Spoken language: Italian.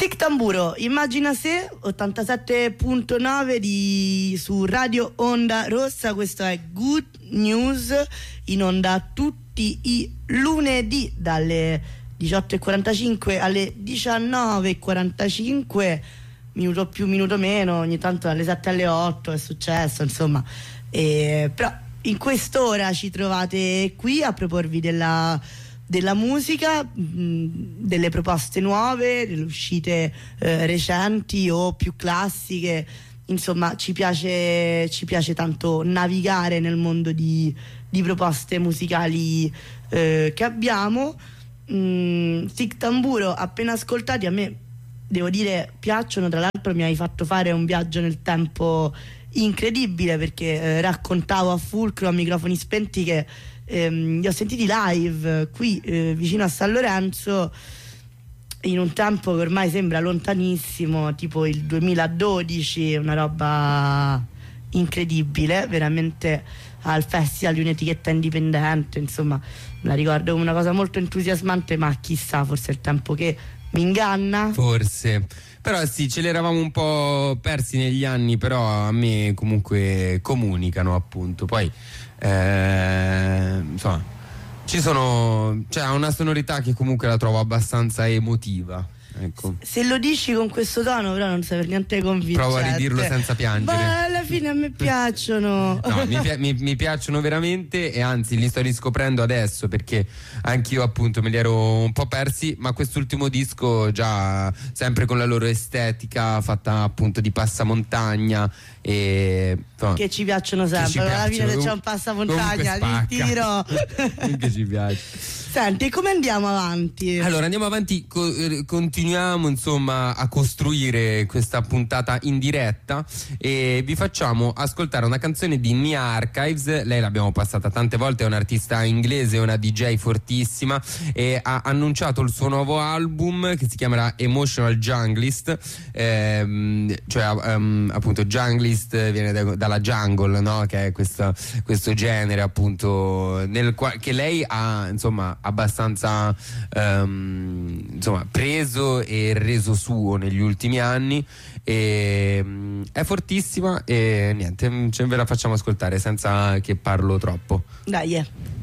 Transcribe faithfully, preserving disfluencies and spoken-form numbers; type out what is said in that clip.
Sic Tamburo, immagina se, ottantasette virgola nove di, su Radio Onda Rossa. Questo è Good News, in onda tutti i lunedì dalle diciotto e quarantacinque alle diciannove e quarantacinque, minuto più, minuto meno, ogni tanto dalle sette alle otto è successo, insomma. E, però in quest'ora ci trovate qui a proporvi della della musica, mh, delle proposte nuove, delle uscite eh, recenti o più classiche. Insomma, ci piace, ci piace tanto navigare nel mondo di, di proposte musicali eh, che abbiamo. mh, Sic Tamburo, appena ascoltati, a me devo dire piacciono. Tra l'altro mi hai fatto fare un viaggio nel tempo incredibile, perché eh, raccontavo a Fulcro a microfoni spenti che ehm, li ho sentiti live qui eh, vicino a San Lorenzo in un tempo che ormai sembra lontanissimo, tipo il duemiladodici, una roba incredibile, veramente, al festival di un'etichetta indipendente. Insomma, la ricordo come una cosa molto entusiasmante, ma chissà, forse è il tempo che mi inganna. Forse. Però sì, ce l'eravamo un po' persi negli anni, però a me comunque comunicano, appunto. Poi eh, insomma, ci sono, cioè ha una sonorità che comunque la trovo abbastanza emotiva, ecco. Se lo dici con questo tono, però non sei per niente convincente. Provo a ridirlo senza piangere. Ma alla fine a me piacciono. No, mi, pi- mi, mi piacciono veramente, e anzi li sto riscoprendo adesso, perché anch'io appunto me li ero un po' persi, ma quest'ultimo disco già sempre con la loro estetica fatta appunto di passamontagna e insomma, che ci piacciono sempre, ci alla fine piacciono. se c'è un passamontagna li tiro. Che ci piace. Senti, come andiamo avanti? Allora andiamo avanti, co- continuiamo insomma a costruire questa puntata in diretta e vi facciamo ascoltare una canzone di Nia Archives. Lei l'abbiamo passata tante volte, è un'artista inglese, una D J fortissima, e ha annunciato il suo nuovo album che si chiamerà Emotional Junglist, ehm, cioè um, appunto Junglist viene da, dalla jungle, no? Che è questo, questo genere appunto nel quale che lei ha insomma abbastanza um, insomma preso e reso suo negli ultimi anni, e um, è fortissima e niente, ce ve la facciamo ascoltare senza che parlo troppo. Dai, yeah.